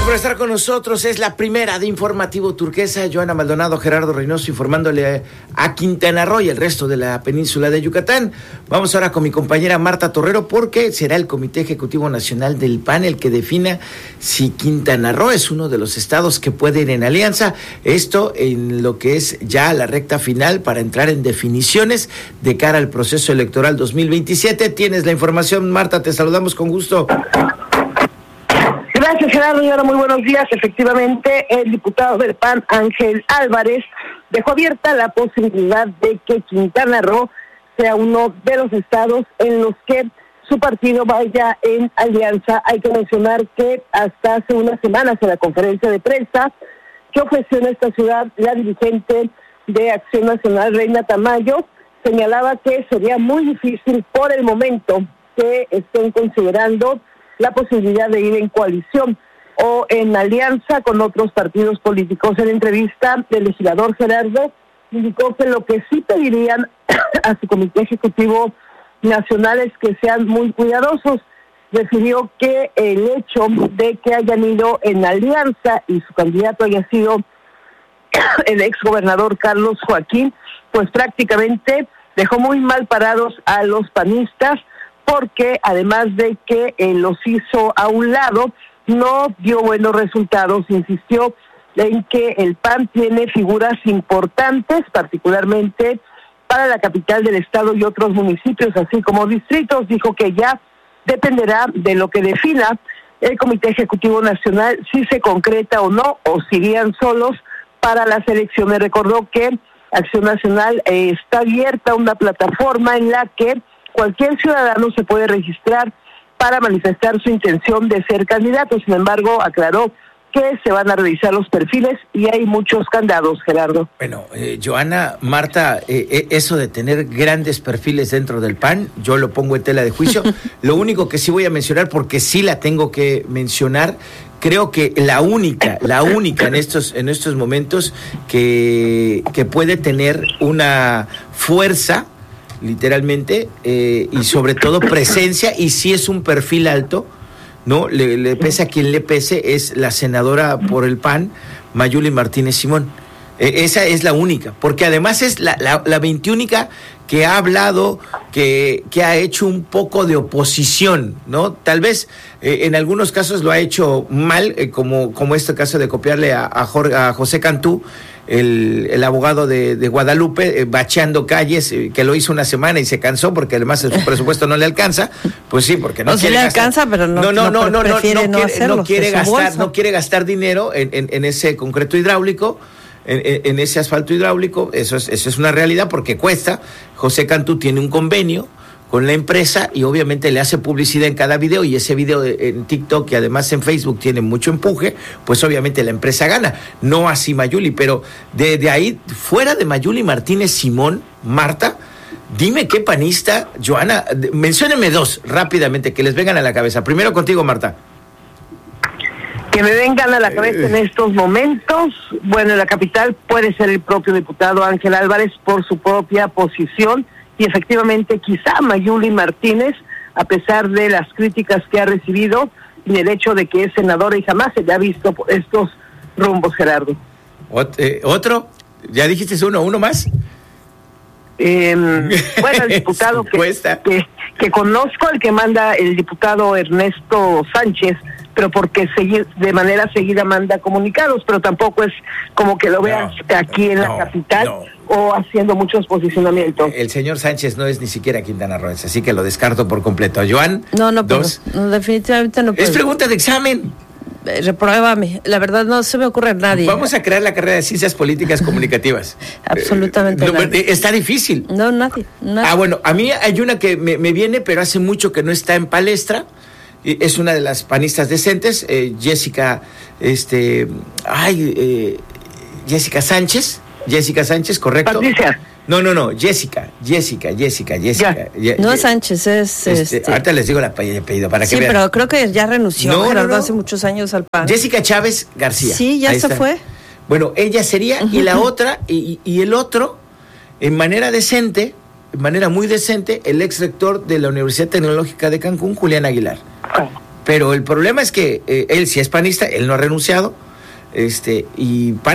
por estar con nosotros. Es la primera de Informativo Turquesa. Joana Maldonado, Gerardo Reynoso informándole a Quintana Roo y el resto de la península de Yucatán. Vamos ahora con mi compañera Marta Torrero, porque será el Comité Ejecutivo Nacional del PAN el que defina si Quintana Roo es uno de los estados que puede ir en alianza. Esto en lo que es ya la recta final para entrar en definiciones de cara al proceso electoral 2027. Tienes la información, Marta, te saludamos con gusto. Gracias, Gerardo, y ahora muy buenos días. Efectivamente, el diputado del PAN, Ángel Álvarez, dejó abierta la posibilidad de que Quintana Roo sea uno de los estados en los que su partido vaya en alianza. Hay que mencionar que hasta hace unas semanas en la conferencia de prensa que ofreció en esta ciudad la dirigente de Acción Nacional, Reina Tamayo, señalaba que sería muy difícil por el momento que estén considerando la posibilidad de ir en coalición o en alianza con otros partidos políticos. En entrevista, el legislador Gerardo indicó que lo que sí pedirían a su Comité Ejecutivo Nacional es que sean muy cuidadosos. Refirió que el hecho de que hayan ido en alianza y su candidato haya sido el exgobernador Carlos Joaquín, pues prácticamente dejó muy mal parados a los panistas, porque además de que los hizo a un lado, no dio buenos resultados. Insistió en que el PAN tiene figuras importantes, particularmente para la capital del estado y otros municipios, así como distritos. Dijo que ya dependerá de lo que defina el Comité Ejecutivo Nacional, si se concreta o no, o si irían solos para las elecciones. Recordó que Acción Nacional está abierta a una plataforma en la que cualquier ciudadano se puede registrar para manifestar su intención de ser candidato. Sin embargo, aclaró que se van a revisar los perfiles y hay muchos candados, Gerardo. Bueno, Joana, Marta, eso de tener grandes perfiles dentro del PAN, yo lo pongo en tela de juicio. Lo único que sí voy a mencionar, porque sí la tengo que mencionar, creo que la única en estos momentos que puede tener una fuerza, literalmente, y sobre todo presencia, y si es un perfil alto, ¿no? Le pese a quien le pese, es la senadora por el PAN, Mayuli Martínez Simón. Esa es la única, porque además es la 21ª que ha hablado, que ha hecho un poco de oposición, ¿no? Tal vez en algunos casos lo ha hecho mal, como este caso de copiarle a José Cantú, el abogado de Guadalupe, bacheando calles, que lo hizo una semana y se cansó porque además su presupuesto no le alcanza. Pues sí, porque no quiere le gastar. Alcanza, pero no quiere gastar dinero en ese concreto hidráulico, en ese asfalto hidráulico. Eso es una realidad, porque cuesta. José Cantú tiene un convenio con la empresa y obviamente le hace publicidad en cada video, y ese video en TikTok y además en Facebook tiene mucho empuje, pues obviamente la empresa gana, no así Mayuli. Pero de ahí, fuera de Mayuli Martínez Simón, Marta, dime qué panista, Joana, mencióneme dos rápidamente que les vengan a la cabeza. Primero contigo, Marta. Que me vengan a la cabeza en estos momentos. Bueno, en la capital puede ser el propio diputado Ángel Álvarez por su propia posición, y efectivamente quizá Mayuli Martínez, a pesar de las críticas que ha recibido y el hecho de que es senadora y jamás se le ha visto por estos rumbos, Gerardo. ¿Otro? ¿Ya dijiste uno más? Bueno, el diputado que conozco, el que manda el diputado Ernesto Sánchez, pero porque de manera seguida manda comunicados, pero tampoco es como que lo veas aquí en la capital o haciendo muchos posicionamientos. El señor Sánchez no es ni siquiera Quintana Roo, así que lo descarto por completo. Joan, no, definitivamente no puedo. Es pregunta de examen. Repruébame, la verdad no se me ocurre a nadie. Vamos a crear la carrera de Ciencias Políticas Comunicativas. Absolutamente nadie. Está difícil. No, nadie. Bueno, a mí hay una que me viene, pero hace mucho que no está en palestra. Es una de las panistas decentes, Jessica Sánchez. Jessica Sánchez, ¿correcto? Patricia. No, Jessica. No es Sánchez, es Ahorita les digo el apellido para que vean. Sí, pero creo que ya renunció, Gerardo, hace muchos años al PAN. Jessica Chávez García. Sí, ya se fue. Bueno, ella sería, y la otra, y el otro, en manera muy decente, el ex rector de la Universidad Tecnológica de Cancún, Julián Aguilar. Pero el problema es que él sí es panista, él no ha renunciado, y